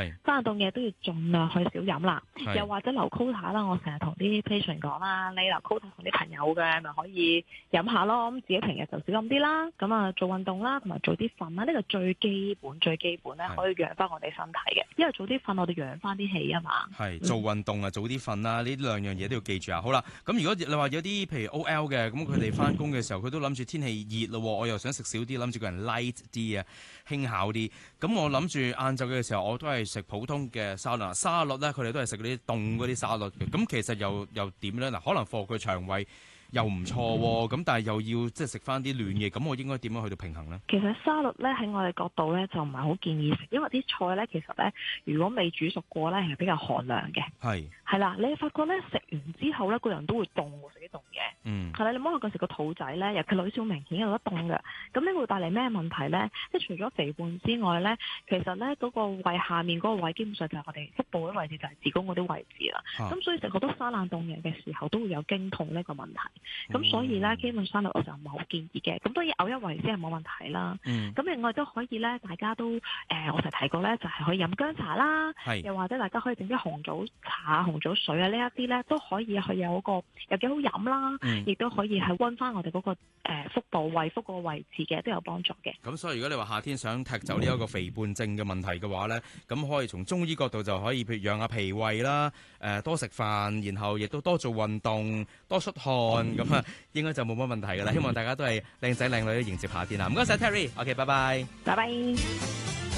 生冷凍嘢都要盡量去少飲啦。又或者留 quota 啦，我成日同啲 patient 講啦，你留 quota 同啲朋友嘅咪可以飲下咯。咁自己平日就少飲啲啦。咁啊做運動啦，同埋早啲瞓啦，呢個最基本咧，可以養翻我哋身體嘅。因為早啲瞓，我哋養翻啲氣啊嘛。 係做運動啊，早啲瞓啦，呢兩樣嘢都要記住啊。好啦，咁如果你話有啲譬如 OL 嘅，咁佢哋翻工嘅時候，佢都諗住天氣熱咯，我又想食少啲，諗住個人 light 啲啊，輕巧啲。咁我諗住晏晝嘅時候，我都係食普通嘅沙律。沙律咧，佢哋都係食嗰啲凍嗰啲沙律嘅。咁其實又點咧？嗱，可能貨佢腸胃又唔錯喎，咁但係又要即係食翻啲暖嘢，咁我應該點樣去到平衡呢？ 其實沙律咧喺我哋角度咧就唔係好建議食，因為啲菜咧其實咧如果未煮熟過咧係比較寒涼嘅。係啦，你發覺咧食完之後咧個人都會凍喎，食啲凍嘢。係啦，你摸下嗰時個肚仔咧，尤其女士明顯有得凍嘅。咁呢會帶嚟咩問題咧？即係除咗肥胖之外咧，其實咧嗰個胃下面嗰個位基本上就係我哋腹部嗰位置，就係子宮嗰啲位置啦。咁所以食好多生冷凍嘢嘅時候都會有經痛呢個問題。咁所以咧，基本上我就唔係好建議嘅。咁當然偶一為之係冇問題啦。咁另外都可以咧，大家都我成日提過咧，就係可以飲薑茶啦，又或者大家可以整啲紅棗茶、紅棗水啊，呢一啲咧都可以去有個又幾好飲啦，亦都可以係溫翻我哋嗰個腹部、胃腹個位置嘅，都有幫助嘅。 咁所以如果你話夏天想踢走呢一個肥胖症嘅問題嘅話咧，咁可以從中醫角度就可以譬如養下脾胃啦，多食飯，然後亦都多做運動，多出汗咁啊。應該就冇乜問題㗎啦，希望大家都係靚仔靚女迎接夏天啦。唔該晒 Terry，OK，拜拜。 拜拜。